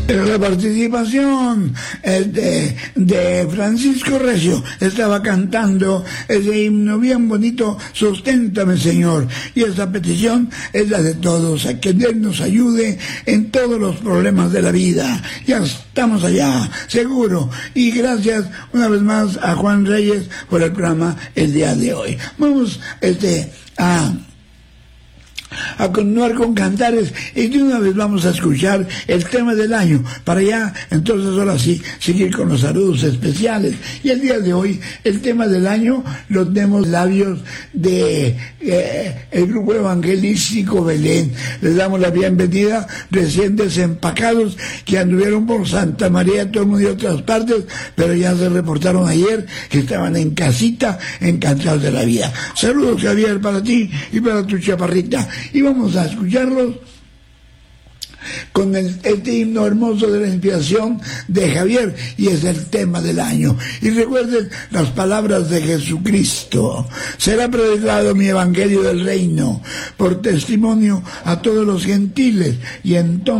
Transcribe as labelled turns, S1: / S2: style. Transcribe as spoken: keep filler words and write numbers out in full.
S1: La participación de, de Francisco Recio estaba cantando ese himno bien bonito, Susténtame, Señor. Y esa petición es la de todos, a que Dios nos ayude en todos los problemas de la vida. Ya estamos allá, seguro. Y gracias una vez más a Juan Reyes por el programa el día de hoy. Vamos este, a... a continuar con cantares y de una vez vamos a escuchar el tema del año para ya entonces ahora sí seguir con los saludos especiales. Y el día de hoy el tema del año lo tenemos labios de eh, el grupo evangelístico Belén. Les damos la bienvenida, recién desempacados que anduvieron por Santa María, todo el mundo y otras partes, pero ya se reportaron ayer que estaban en casita, encantados de la vida. Saludos, Javier, para ti y para tu chaparrita. Y vamos a escucharlos con el, este himno hermoso de la inspiración de Javier, y es el tema del año. Y recuerden las palabras de Jesucristo: será predicado mi evangelio del reino por testimonio a todos los gentiles, y entonces